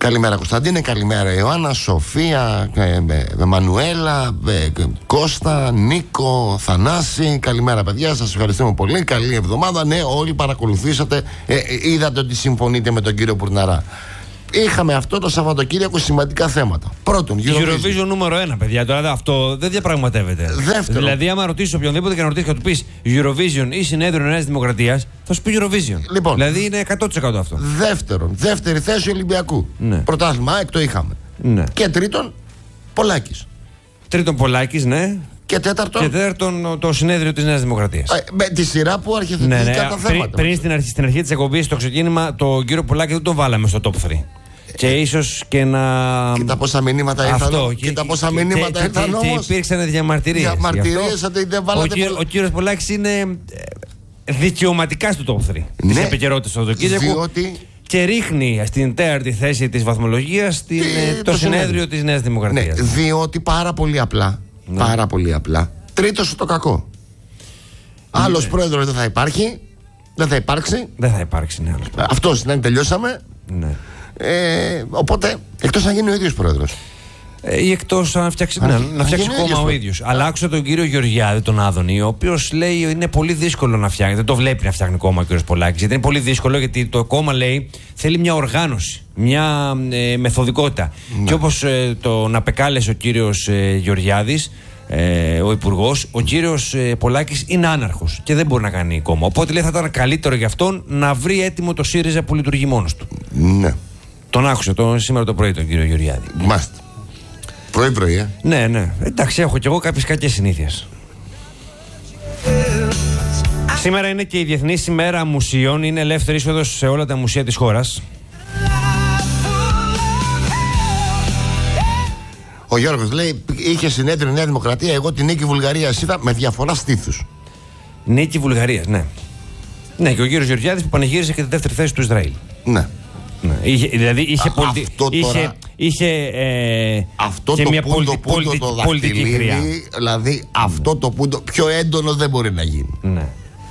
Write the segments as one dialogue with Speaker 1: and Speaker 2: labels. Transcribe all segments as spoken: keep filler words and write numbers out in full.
Speaker 1: Καλημέρα Κωνσταντίνε, καλημέρα Ιωάννα, Σοφία, ε, ε, Μανουέλα, ε, Κώστα, Νίκο, Θανάση. Καλημέρα παιδιά, σας ευχαριστούμε πολύ. Καλή εβδομάδα. Ναι, όλοι παρακολουθήσατε, ε, ε, είδατε ότι συμφωνείτε με τον κύριο Πουρναρά. Είχαμε αυτό το Σαββατοκύριακο σημαντικά θέματα. Πρώτον,
Speaker 2: Eurovision, Eurovision νούμερο ένα, παιδιά. Τώρα αυτό δεν διαπραγματεύεται.
Speaker 1: Δεύτερον,
Speaker 2: δηλαδή, άμα ρωτήσει οποιονδήποτε και να ρωτήσει και του πει Eurovision ή Συνέδριο Νέας Δημοκρατίας, θα σου πει Eurovision.
Speaker 1: Λοιπόν,
Speaker 2: δηλαδή είναι εκατό τοις εκατό αυτό.
Speaker 1: Δεύτερον, δεύτερη θέση Ολυμπιακού.
Speaker 2: Ναι.
Speaker 1: Πρωτάθλημα, ΑΕΚ το είχαμε.
Speaker 2: Ναι.
Speaker 1: Και τρίτον, Πολάκης.
Speaker 2: Τρίτον, Πολάκης, ναι.
Speaker 1: Και τέταρτον,
Speaker 2: και τέταρτον το Συνέδριο της Νέας Δημοκρατίας.
Speaker 1: Ε, με τη σειρά που αρχιθετικά
Speaker 2: ναι, ναι.
Speaker 1: τα θέματα.
Speaker 2: Πριν, πριν στην αρχή, στην αρχή της εκπομπής, στο ξεκίνημα, τον κύριο Πολάκη δεν τον βάλαμε στο top τρία. Και ίσως και να.
Speaker 1: Κοίτα πόσα μηνύματα ήρθαν. Κοίτα πόσα μηνύματα ήρθαν όμως.
Speaker 2: Και υπήρξαν διαμαρτυρίες.
Speaker 1: Διαμαρτυρίες ότι δεν βάλατε.
Speaker 2: Ο, ο κύριος Πολάκης είναι δικαιωματικά στο top τρία της
Speaker 1: ναι,
Speaker 2: επικαιρότητας του Σαββατοκύριακου.
Speaker 1: Διότι...
Speaker 2: Και ρίχνει στην τέταρτη θέση της βαθμολογίας την, το, το συνέδριο, συνέδριο της Νέας Δημοκρατίας.
Speaker 1: Ναι, διότι πάρα πολύ απλά. Ναι. Πάρα πολύ απλά. Τρίτος στο κακό. Ναι. Άλλος πρόεδρος δεν θα υπάρχει. Δεν θα υπάρξει.
Speaker 2: Δεν θα υπάρξει, ναι.
Speaker 1: Αυτός, ναι, τελειώσαμε.
Speaker 2: Ναι.
Speaker 1: Ε, οπότε, εκτός να γίνει ο ίδιος πρόεδρος.
Speaker 2: Ε, ή εκτός να φτιάξει, να, να φτιάξει κόμμα ο ίδιος. Αλλά άκουσα τον κύριο Γεωργιάδη, τον Άδωνη, ο οποίος λέει είναι πολύ δύσκολο να φτιάξει. Δεν το βλέπει να φτιάχνει κόμμα ο κύριος Πολάκης. Γιατί είναι πολύ δύσκολο, γιατί το κόμμα λέει θέλει μια οργάνωση, μια ε, μεθοδικότητα. Ναι. Και όπως ε, τον απεκάλεσε ο κύριος ε, Γεωργιάδης, ε, ο υπουργός, ο κύριος ε, Πολάκης είναι άναρχος και δεν μπορεί να κάνει κόμμα. Οπότε λέει θα ήταν καλύτερο για αυτόν να βρει έτοιμο το ΣΥΡΙΖΑ που λειτουργεί μόνος του.
Speaker 1: Ναι.
Speaker 2: Τον άκουσα τον, σήμερα το πρωί τον κύριο Γεωργιάδη.
Speaker 1: Μάστε. Πρωί-πρωί, ε.
Speaker 2: Ναι, ναι. Εντάξει, έχω κι εγώ κάποιες κακές συνήθειες. Σήμερα είναι και η Διεθνής ημέρα μουσείων. Είναι ελεύθερη είσοδος σε όλα τα μουσεία της χώρας.
Speaker 1: Ο Γιώργος λέει: είχε συνέδριο Νέα Δημοκρατία. Εγώ την νίκη Βουλγαρίας είδα με διαφορά στήθους.
Speaker 2: Νίκη Βουλγαρίας, ναι. Ναι, και ο κύριος Γεωργιάδης που πανηγύρισε και τη δεύτερη θέση του Ισραήλ.
Speaker 1: Ναι.
Speaker 2: Ναι. Είχε, δηλαδή είχε, Α, πολυτι... είχε, είχε ε,
Speaker 1: αυτό
Speaker 2: και
Speaker 1: το
Speaker 2: μια
Speaker 1: πούντο,
Speaker 2: πολιτι...
Speaker 1: πούντο,
Speaker 2: πολιτι...
Speaker 1: το
Speaker 2: πολιτική χρειά.
Speaker 1: Δηλαδή αυτό το πούντο πιο έντονο δεν μπορεί να γίνει.
Speaker 2: Ναι.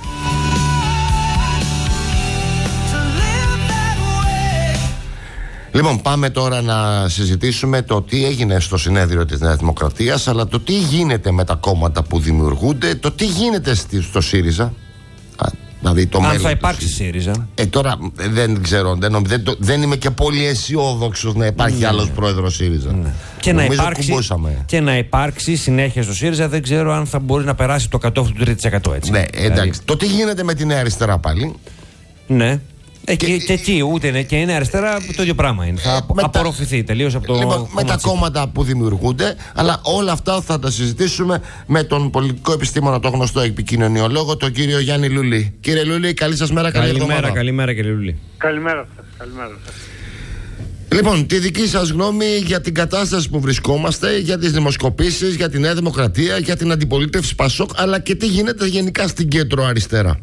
Speaker 1: Λοιπόν, πάμε τώρα να συζητήσουμε το τι έγινε στο συνέδριο της Νέας Δημοκρατίας, αλλά το τι γίνεται με τα κόμματα που δημιουργούνται, το τι γίνεται στο ΣΥΡΙΖΑ. Δηλαδή το
Speaker 2: αν θα υπάρξει ΣΥΡΙΖΑ.
Speaker 1: Ε, τώρα δεν ξέρω, δεν, δεν, δεν είμαι και πολύ αισιόδοξος να υπάρχει ναι. άλλος πρόεδρος ΣΥΡΙΖΑ. Ναι.
Speaker 2: Και, να υπάρξει, και να υπάρξει συνέχεια στο ΣΥΡΙΖΑ, δεν ξέρω αν θα μπορεί να περάσει το κατόφλι του τρία τοις εκατό έτσι.
Speaker 1: Ναι, εντάξει. Δηλαδή... Το τι γίνεται με τη Νέα Αριστερά πάλι.
Speaker 2: Ναι. Ε, και, και εκεί ούτε είναι και είναι αριστερά, το ίδιο πράγμα είναι. Ε, θα με απορροφηθεί τα... τελείως από το.
Speaker 1: Λοιπόν, με τα κόμματα που δημιουργούνται, αλλά όλα αυτά θα τα συζητήσουμε με τον πολιτικό επιστήμονα, το γνωστό επικοινωνιολόγο, τον κύριο Γιάννη Λουλή. Κύριε Λουλή, καλή σας μέρα, καλή εβδομάδα.
Speaker 2: Καλημέρα, καλημέρα κύριε Λουλή.
Speaker 3: Καλημέρα σας, καλημέρα σας.
Speaker 1: Λοιπόν, τη δική σας γνώμη για την κατάσταση που βρισκόμαστε, για τις δημοσκοπήσεις, για τη Νέα Δημοκρατία, για την αντιπολίτευση Πασόκ, αλλά και τι γίνεται γενικά στην κέντρο αριστερά.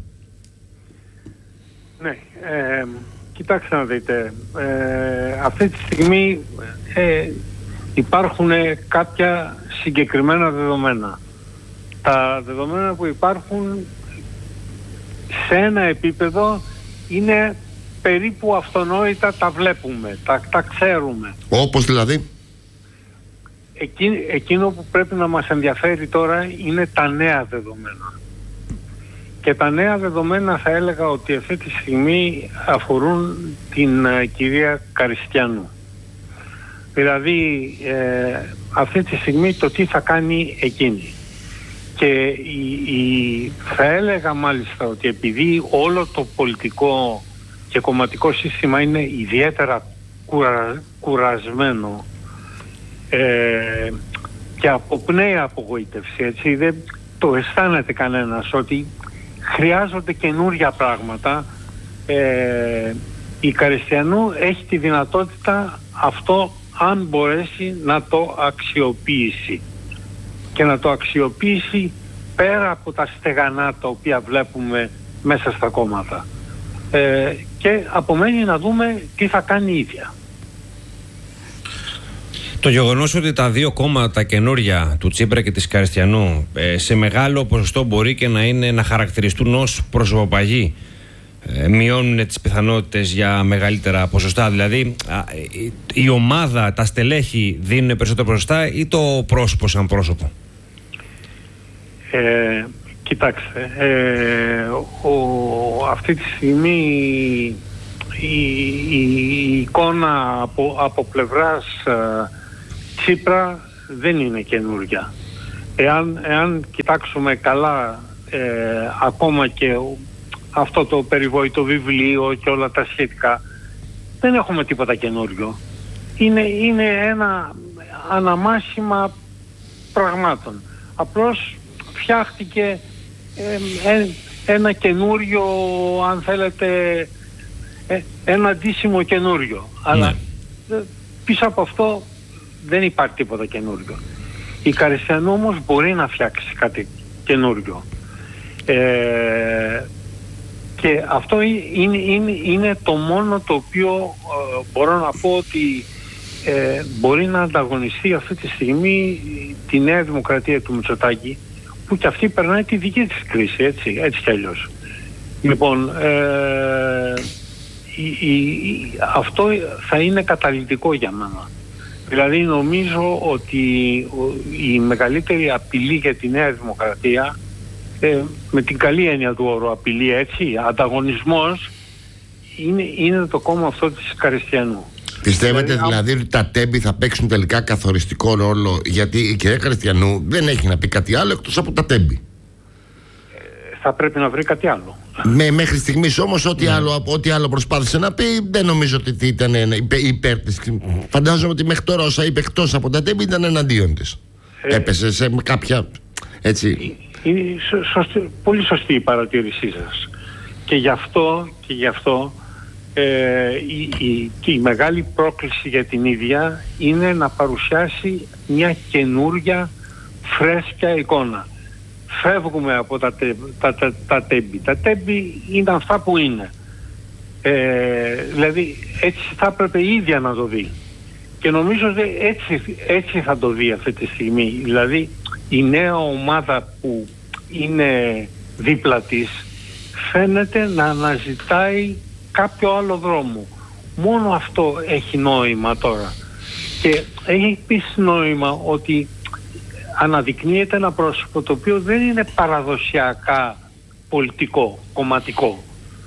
Speaker 3: Ναι, ε, κοιτάξτε να δείτε, ε, αυτή τη στιγμή ε, υπάρχουν κάποια συγκεκριμένα δεδομένα. Τα δεδομένα που υπάρχουν σε ένα επίπεδο είναι περίπου αυτονόητα, τα βλέπουμε, τα, τα ξέρουμε.
Speaker 1: Όπως δηλαδή?
Speaker 3: Εκείνο, εκείνο που πρέπει να μας ενδιαφέρει τώρα είναι τα νέα δεδομένα. Και τα νέα δεδομένα θα έλεγα ότι αυτή τη στιγμή αφορούν την uh, κυρία Καριστιανού. Δηλαδή ε, αυτή τη στιγμή το τι θα κάνει εκείνη. Και η, η, θα έλεγα μάλιστα ότι επειδή όλο το πολιτικό και κομματικό σύστημα είναι ιδιαίτερα κουρα, κουρασμένο ε, και αποπνέει απογοήτευση, έτσι, δεν το αισθάνεται κανένας ότι χρειάζονται καινούρια πράγματα. Ε, η Καριστιανού έχει τη δυνατότητα αυτό, αν μπορέσει, να το αξιοποιήσει και να το αξιοποιήσει πέρα από τα στεγανά τα οποία βλέπουμε μέσα στα κόμματα. Ε, και απομένει να δούμε τι θα κάνει η ίδια.
Speaker 2: Το γεγονός ότι τα δύο κόμματα καινούρια του Τσίπρα και της Καριστιανού ε, σε μεγάλο ποσοστό μπορεί και να, είναι, να χαρακτηριστούν ως προσωποπαγή ε, μειώνουν τις πιθανότητες για μεγαλύτερα ποσοστά? Δηλαδή η ομάδα, τα στελέχη δίνουν περισσότερα ποσοστά ή το πρόσωπο σαν πρόσωπο?
Speaker 3: Ε, κοιτάξτε, ε, ο, αυτή τη στιγμή η, η, η εικόνα από, από πλευράς ε, Τσίπρα δεν είναι καινούργια. Εάν, εάν κοιτάξουμε καλά ε, ακόμα και αυτό το περιβόητο βιβλίο και όλα τα σχετικά, δεν έχουμε τίποτα καινούριο. Είναι, είναι ένα αναμάσιμα πραγμάτων. Απλώς φτιάχτηκε ε, ε, ένα καινούριο, αν θέλετε, ε, ένα αντίσημο καινούριο. Αλλά ε, πίσω από αυτό δεν υπάρχει τίποτα καινούριο. Η Καριστιανού όμως μπορεί να φτιάξει κάτι καινούριο. Ε, και αυτό είναι, είναι, είναι το μόνο το οποίο ε, μπορώ να πω ότι ε, μπορεί να ανταγωνιστεί αυτή τη στιγμή τη Νέα Δημοκρατία του Μητσοτάκη, που και αυτή περνάει τη δική της κρίση, έτσι, έτσι κι αλλιώς. Λοιπόν, ε, η, η, η, αυτό θα είναι καταλυτικό για μένα. Δηλαδή νομίζω ότι η μεγαλύτερη απειλή για τη Νέα Δημοκρατία, ε, με την καλή έννοια του όρου απειλή, έτσι, ανταγωνισμός, είναι, είναι το κόμμα αυτό της Καριστιανού.
Speaker 1: Πιστεύετε δηλαδή, δηλαδή ότι τα τέμπη θα παίξουν τελικά καθοριστικό ρόλο? Γιατί η κυρία Καριστιανού δεν έχει να πει κάτι άλλο εκτός από τα τέμπη.
Speaker 3: Ε, θα πρέπει να βρει κάτι άλλο.
Speaker 1: Με, μέχρι στιγμής όμως ό,τι, ναι. άλλο, ό,τι άλλο προσπάθησε να πει, δεν νομίζω ότι ήταν υπέρ, υπέρ της. Φαντάζομαι ότι μέχρι τώρα όσα είπε εκτός από τα τέμπη ήταν εναντίον της. Ε, Έπεσε σε κάποια, έτσι.
Speaker 3: Είναι σωστή, πολύ σωστή η παρατήρησή σας. Και γι' αυτό, και γι' αυτό ε, η, η, η μεγάλη πρόκληση για την ίδια είναι να παρουσιάσει μια καινούρια φρέσκια εικόνα. Φεύγουμε από τα, τε, τα, τα, τα τέμπη. Τα τέμπη είναι αυτά που είναι. Ε, δηλαδή έτσι θα έπρεπε η ίδια να το δει. Και νομίζω ότι έτσι, έτσι θα το δει αυτή τη στιγμή. Δηλαδή η νέα ομάδα που είναι δίπλα της φαίνεται να αναζητάει κάποιο άλλο δρόμο. Μόνο αυτό έχει νόημα τώρα. Και έχει επίσης νόημα ότι αναδεικνύεται ένα πρόσωπο το οποίο δεν είναι παραδοσιακά πολιτικό, κομματικό,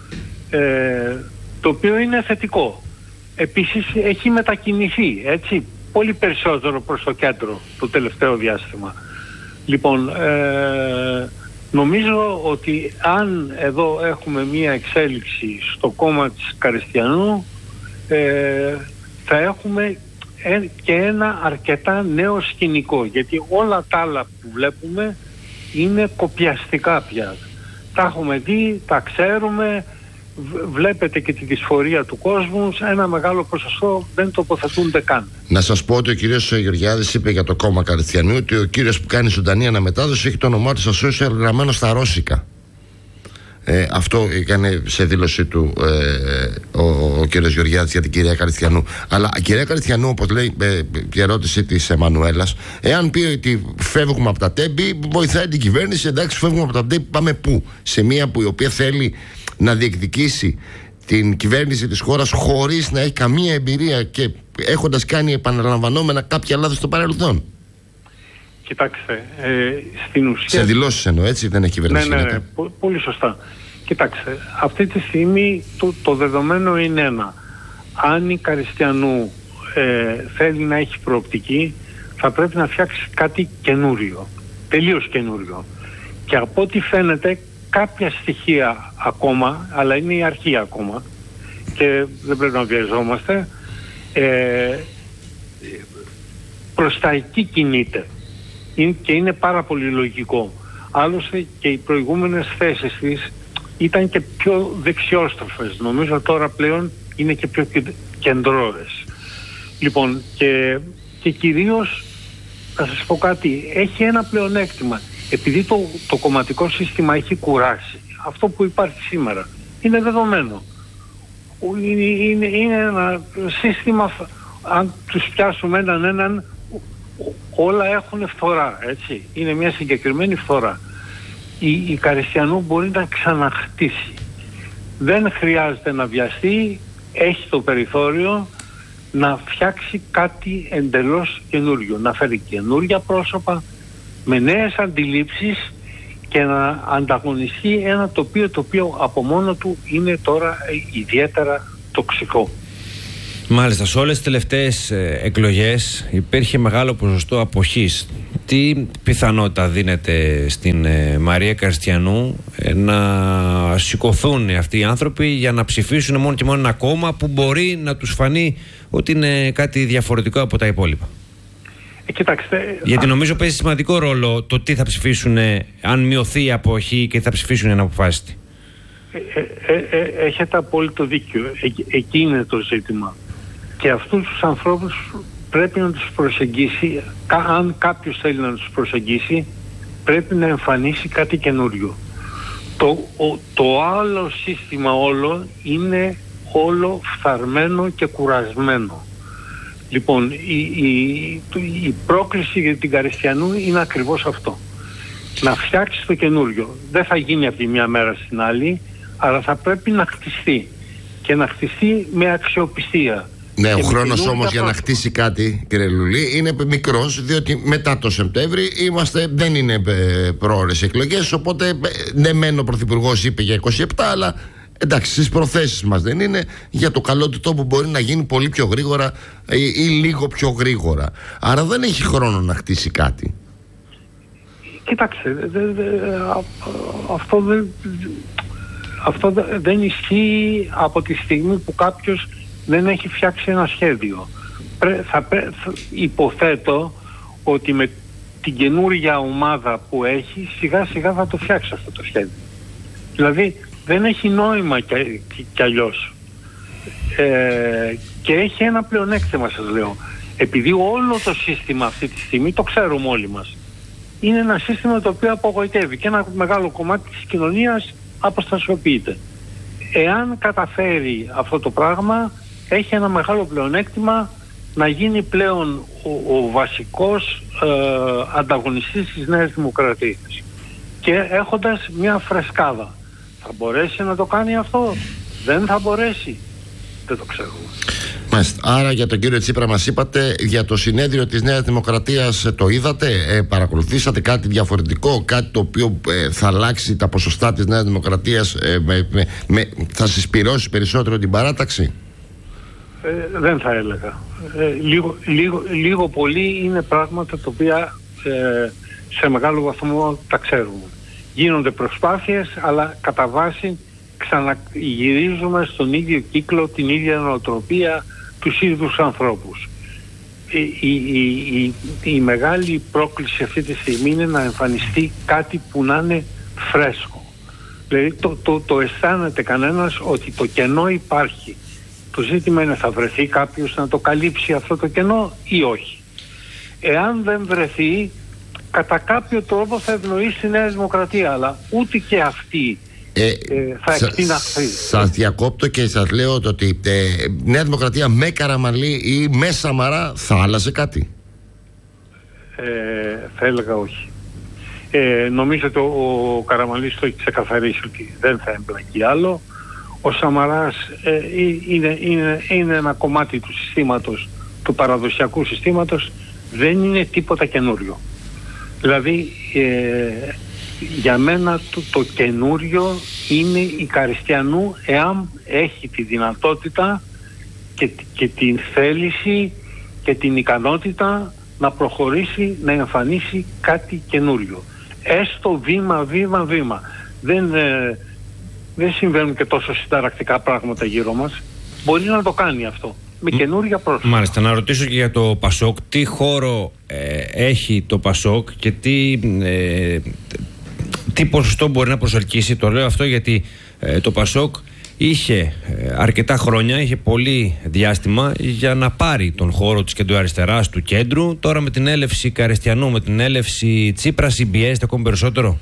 Speaker 3: ε, το οποίο είναι θετικό. Επίσης έχει μετακινηθεί, έτσι, πολύ περισσότερο προς το κέντρο το τελευταίο διάστημα. Λοιπόν, ε, νομίζω ότι αν εδώ έχουμε μία εξέλιξη στο κόμμα της Καριστιανού, ε, θα έχουμε και ένα αρκετά νέο σκηνικό, γιατί όλα τα άλλα που βλέπουμε είναι κοπιαστικά πια. Τα έχουμε δει, τα ξέρουμε, βλέπετε και τη δυσφορία του κόσμου, σε ένα μεγάλο ποσοστό δεν τοποθετούνται καν. Να σας πω ότι ο κύριος Γεωργιάδης είπε για το κόμμα Καριστιανού ότι ο κύριος που κάνει ζωντανή αναμετάδοση έχει το όνομά του στα social γραμμένο στα ρώσικα. Ε, αυτό έκανε σε δήλωσή του ε, ο, ο κύριος Γεωργιάδης για την κυρία Καριστιανού. Αλλά η κυρία Καριστιανού, όπως λέει ε, η ερώτηση της Εμμανουέλας, εάν πει ότι φεύγουμε από τα τέμπη, βοηθάει την κυβέρνηση, εντάξει, φεύγουμε από τα τέμπη, πάμε πού? Σε μία που η οποία θέλει να διεκδικήσει την κυβέρνηση της χώρας χωρίς να έχει καμία εμπειρία και έχοντας κάνει επαναλαμβανόμενα κάποια λάθη στο παρελθόν. Κοιτάξτε, ε, στην ουσία...
Speaker 1: Σε δηλώσεις εννοώ, έτσι, δεν έχει κυβέρνηση.
Speaker 3: Ναι, ναι, ναι, πο- πολύ σωστά. Κοιτάξτε, αυτή τη στιγμή το, το δεδομένο είναι ένα. Αν η Καριστιανού ε, θέλει να έχει προοπτική, θα πρέπει να φτιάξει κάτι καινούριο, τελείως καινούριο. Και από ό,τι φαίνεται, κάποια στοιχεία ακόμα, αλλά είναι η αρχή ακόμα και δεν πρέπει να βιαζόμαστε, ε, προς τα εκεί κινείται. Και είναι πάρα πολύ λογικό. Άλλωστε και οι προηγούμενες θέσεις της ήταν και πιο δεξιόστροφες. Νομίζω τώρα πλέον είναι και πιο κεντρόρες. Λοιπόν, και, και κυρίως θα σας πω κάτι, έχει ένα πλεονέκτημα. Επειδή το, το κομματικό σύστημα έχει κουράσει, αυτό που υπάρχει σήμερα είναι δεδομένο. Είναι, είναι, είναι ένα σύστημα, αν τους πιάσουμε έναν έναν, όλα έχουν φθορά, έτσι. Είναι μια συγκεκριμένη φθορά. Η, η Καριστιανού μπορεί να ξαναχτίσει, δεν χρειάζεται να βιαστεί, έχει το περιθώριο να φτιάξει κάτι εντελώς καινούριο, να φέρει καινούρια πρόσωπα με νέες αντιλήψεις και να ανταγωνιστεί ένα τοπίο το οποίο από μόνο του είναι τώρα ιδιαίτερα τοξικό.
Speaker 2: Μάλιστα, σε όλες τις τελευταίες ε, εκλογές υπήρχε μεγάλο ποσοστό αποχής. Τι πιθανότητα δίνεται στην ε, Μαρία Καριστιανού ε, να σηκωθούν αυτοί οι άνθρωποι για να ψηφίσουν μόνο και μόνο ένα κόμμα που μπορεί να τους φανεί ότι είναι κάτι διαφορετικό από τα υπόλοιπα?
Speaker 3: Ε, κοιτάξτε,
Speaker 2: γιατί νομίζω παίζει σημαντικό ρόλο το τι θα ψηφίσουν, ε, αν μειωθεί η αποχή και θα ψηφίσουν ένα αποφάσιστη.
Speaker 3: Ε, ε, ε, ε, έχετε απόλυτο δίκιο. Ε, εκεί είναι το ζήτημα. Και αυτούς τους ανθρώπους πρέπει να τους προσεγγίσει, αν κάποιος θέλει να τους προσεγγίσει, πρέπει να εμφανίσει κάτι καινούριο. Το, ο, το άλλο σύστημα όλο είναι όλο φθαρμένο και κουρασμένο. Λοιπόν, η, η, η πρόκληση για την Καριστιανού είναι ακριβώς αυτό. Να φτιάξει το καινούριο. Δεν θα γίνει από τη μια μέρα στην άλλη, αλλά θα πρέπει να χτιστεί. Και να χτιστεί με αξιοπιστία.
Speaker 1: Ναι, ο χρόνος όμως για να χτίσει κάτι, κύριε Λουλή, είναι μικρός, διότι μετά το Σεπτέμβρη είμαστε, δεν είναι προώρες εκλογές, οπότε ναι, μεν ο Πρωθυπουργός είπε για είκοσι επτά, αλλά εντάξει, στις προθέσεις μας δεν είναι, για το καλό του τόπου μπορεί να γίνει πολύ πιο γρήγορα ή, ή λίγο πιο γρήγορα. Άρα δεν έχει χρόνο να χτίσει κάτι.
Speaker 3: Κοιτάξτε, δε, δε, αυτό, δε, αυτό δεν ισχύει από τη στιγμή που κάποιος δεν έχει φτιάξει ένα σχέδιο. Πρέ, θα, θα, υποθέτω ότι με την καινούργια ομάδα που έχει σιγά σιγά θα το φτιάξει αυτό το σχέδιο. Δηλαδή δεν έχει νόημα κι, κι, κι αλλιώς. Ε, και έχει ένα πλεονέκτημα, σας λέω. Επειδή όλο το σύστημα αυτή τη στιγμή, το ξέρουμε όλοι μας, είναι ένα σύστημα το οποίο απογοητεύει και ένα μεγάλο κομμάτι της κοινωνίας αποστασιοποιείται. Εάν καταφέρει αυτό το πράγμα, έχει ένα μεγάλο πλεονέκτημα να γίνει πλέον ο, ο βασικός ε, ανταγωνιστής της Νέας Δημοκρατίας και έχοντας μια φρεσκάδα. Θα μπορέσει να το κάνει αυτό? Δεν θα μπορέσει? Δεν το ξέρουμε.
Speaker 1: Μάλιστα. Άρα για τον κύριο Τσίπρα μας είπατε, για το συνέδριο της Νέας Δημοκρατίας το είδατε, ε, παρακολουθήσατε κάτι διαφορετικό, κάτι το οποίο ε, θα αλλάξει τα ποσοστά της Νέας Δημοκρατίας, ε, με, με, με, θα συσπυρώσει περισσότερο την παράταξη?
Speaker 3: Ε, δεν θα έλεγα. Ε, λίγο, λίγο, λίγο πολύ είναι πράγματα τα οποία ε, σε μεγάλο βαθμό τα ξέρουμε. Γίνονται προσπάθειες, αλλά κατά βάση ξαναγυρίζουμε στον ίδιο κύκλο, την ίδια νοοτροπία, τους ίδιους ανθρώπους. Η, η, η, η, η μεγάλη πρόκληση αυτή τη στιγμή είναι να εμφανιστεί κάτι που να είναι φρέσκο. Δηλαδή το, το, το αισθάνεται κανένας ότι το κενό υπάρχει. Το ζήτημα είναι, θα βρεθεί κάποιος να το καλύψει αυτό το κενό ή όχι. Εάν δεν βρεθεί, κατά κάποιο τρόπο θα ευνοήσει τη Νέα Δημοκρατία, αλλά ούτε και αυτή ε, ε, θα εκτιναχθεί.
Speaker 1: Σας διακόπτω και σας λέω ότι ε, Νέα Δημοκρατία με Καραμανλή ή με Σαμαρά θα άλλαζε κάτι?
Speaker 3: Ε, θα έλεγα όχι. Ε, νομίζω ότι ο, ο Καραμανλής το έχει ξεκαθαρίσει ότι δεν θα εμπλακεί άλλο. Ο Σαμαράς ε, είναι, είναι, είναι ένα κομμάτι του συστήματος, του παραδοσιακού συστήματος, δεν είναι τίποτα καινούριο. Δηλαδή ε, για μένα το, το καινούριο είναι η Καριστιανού, εάν έχει τη δυνατότητα και, και την θέληση και την ικανότητα να προχωρήσει, να εμφανίσει κάτι καινούριο. Έστω βήμα, βήμα, βήμα. Δεν... Ε, Δεν συμβαίνουν και τόσο συνταρακτικά πράγματα γύρω μας. Μπορεί να το κάνει αυτό με καινούργια πρόσωπα.
Speaker 2: Μάλιστα, να ρωτήσω και για το Πασόκ. Τι χώρο ε, έχει το Πασόκ και τι, ε, τι ποσοστό μπορεί να προσελκύσει? Το λέω αυτό γιατί ε, το Πασόκ είχε ε, αρκετά χρόνια, είχε πολύ διάστημα για να πάρει τον χώρο της κεντροαριστεράς του κέντρου. Τώρα με την έλευση Καριστιανού, με την έλευση Τσίπρα, συμπιέζεται ακόμη περισσότερο?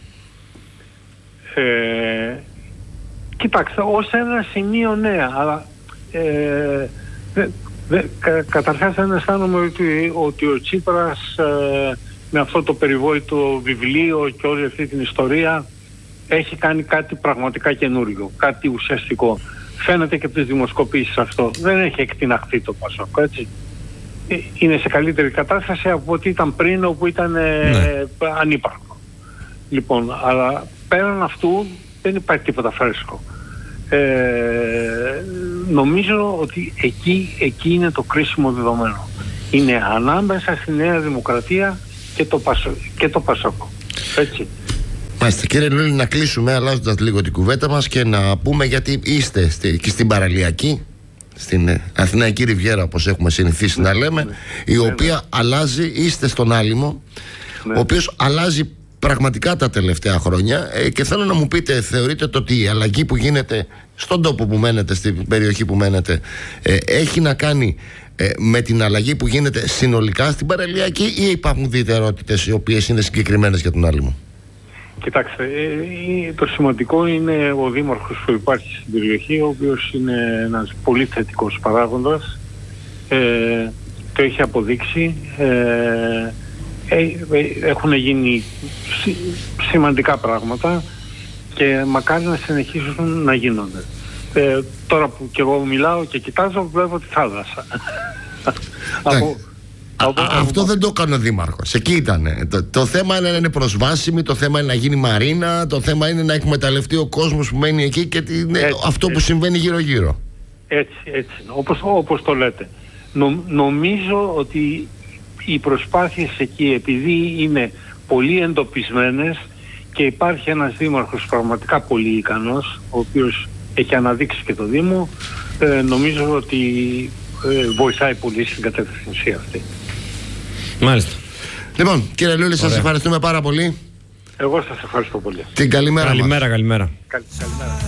Speaker 3: Ε, Κοιτάξτε, ως ένα σημείο ναι, αλλά ε, δε, δε, κα, καταρχάς δεν αισθάνομαι ότι, ότι ο Τσίπρας ε, με αυτό το περιβόητο βιβλίο και όλη αυτή την ιστορία έχει κάνει κάτι πραγματικά καινούριο, κάτι ουσιαστικό. Φαίνεται και από τις δημοσκοπήσεις αυτό. Δεν έχει εκτιναχθεί το Πασόκ, έτσι. Είναι σε καλύτερη κατάσταση από ό,τι ήταν πριν, όπου ήταν ε, ναι. ανύπαρκτο. Λοιπόν, αλλά πέραν αυτού δεν υπάρχει τίποτα φρέσκο. Ε, νομίζω ότι εκεί, εκεί είναι το κρίσιμο δεδομένο. Είναι ανάμεσα στη Νέα Δημοκρατία και το, Πασο, και το Πασόκ. Έτσι.
Speaker 1: Μάλιστα, κύριε Λούλη, να κλείσουμε αλλάζοντας λίγο την κουβέντα μας και να πούμε, γιατί είστε στη, και στην παραλιακή, στην Αθηναϊκή Ριβιέρα, όπως έχουμε συνηθίσει ναι, να λέμε, ναι, η ναι, οποία ναι. αλλάζει, είστε στον Άλυμο, ναι. ο οποίος αλλάζει πραγματικά τα τελευταία χρόνια, ε, και θέλω να μου πείτε, θεωρείτε το ότι η αλλαγή που γίνεται στον τόπο που μένετε, στην περιοχή που μένετε, ε, έχει να κάνει ε, με την αλλαγή που γίνεται συνολικά στην παραλιακή, ή υπάρχουν ιδιαιτερότητες οι οποίες είναι συγκεκριμένες για τον Άλυμο?
Speaker 3: Κοιτάξτε, ε, το σημαντικό είναι ο δήμαρχος που υπάρχει στην περιοχή, ο οποίος είναι ένας πολύ θετικός παράγοντας, ε, το έχει αποδείξει, ε, ε, ε, έχουν γίνει σι, σημαντικά πράγματα και μακάρι να συνεχίσουν να γίνονται. Ε, τώρα που και εγώ μιλάω και κοιτάζω, βλέπω τη θάλασσα. από,
Speaker 1: Από, αυτό δεν το έκανε ο δήμαρχος. Εκεί ήταν. Το, το θέμα είναι να είναι προσβάσιμη, το θέμα είναι να γίνει μαρίνα, το θέμα είναι να εκμεταλλευτεί ο κόσμος που μένει εκεί και είναι έτσι, αυτό έτσι. που συμβαίνει γύρω-γύρω.
Speaker 3: Έτσι, έτσι. Όπως, όπως το λέτε. Νο, νομίζω ότι οι προσπάθειες εκεί, επειδή είναι πολύ εντοπισμένες και υπάρχει ένας δήμαρχος πραγματικά πολύ ικανός, ο οποίος έχει αναδείξει και το Δήμο, ε, νομίζω ότι ε, βοηθάει πολύ στην κατεύθυνση αυτή.
Speaker 2: Μάλιστα.
Speaker 1: Λοιπόν, κύριε Λούλη, σας ευχαριστούμε πάρα πολύ.
Speaker 3: Εγώ σας ευχαριστώ πολύ.
Speaker 1: Την καλημέρα.
Speaker 2: Καλημέρα, καλημέρα.
Speaker 3: Καλημέρα.